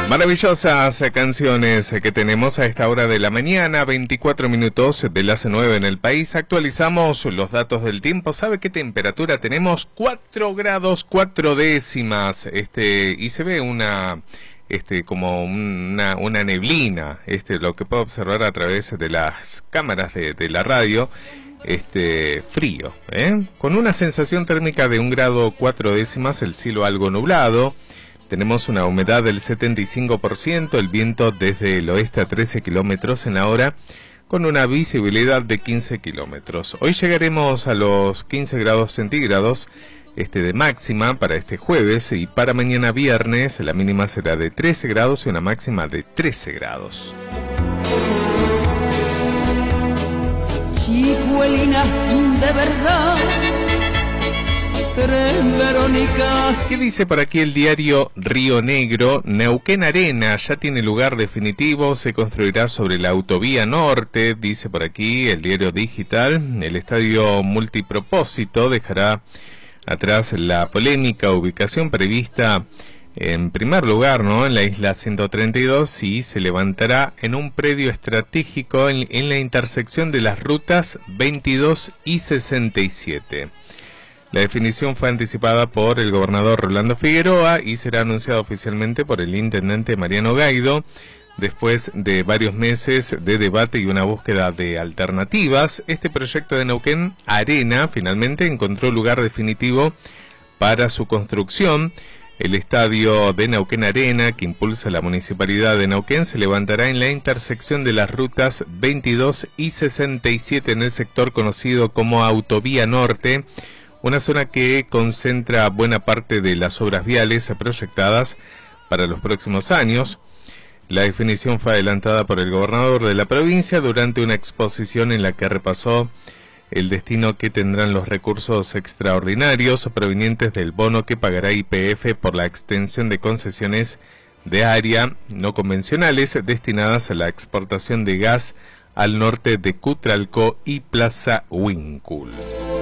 Maravillosas canciones que tenemos a esta hora de la mañana, 24 minutos de las 9 en el país. Actualizamos los datos del tiempo. ¿Sabe qué temperatura tenemos? 4 grados 4 décimas. Y se ve como una neblina, lo que puedo observar a través de las cámaras de la radio. Frío, con una sensación térmica de 1 grado 4 décimas, el cielo algo nublado. Tenemos una humedad del 75%, el viento desde el oeste a 13 kilómetros en la hora, con una visibilidad de 15 kilómetros. Hoy llegaremos a los 15 grados centígrados de máxima para este jueves, y para mañana viernes la mínima será de 13 grados y una máxima de 13 grados. Chicuelinas de verdad. ¿Qué dice por aquí el diario Río Negro? Neuquén Arena ya tiene lugar definitivo, se construirá sobre la autovía norte, dice por aquí el diario digital. El estadio multipropósito dejará atrás la polémica ubicación prevista en primer lugar, en la isla 132, y se levantará en un predio estratégico en la intersección de las rutas 22 y 67. La definición fue anticipada por el gobernador Rolando Figueroa y será anunciada oficialmente por el intendente Mariano Gaido, después de varios meses de debate y una búsqueda de alternativas. Este proyecto de Neuquén Arena finalmente encontró lugar definitivo para su construcción. El estadio de Neuquén Arena, que impulsa la municipalidad de Neuquén, se levantará en la intersección de las rutas 22 y 67 en el sector conocido como Autovía Norte, una zona que concentra buena parte de las obras viales proyectadas para los próximos años. La definición fue adelantada por el gobernador de la provincia durante una exposición en la que repasó el destino que tendrán los recursos extraordinarios provenientes del bono que pagará YPF por la extensión de concesiones de área no convencionales destinadas a la exportación de gas al norte de Cutralcó y Plaza Huíncul.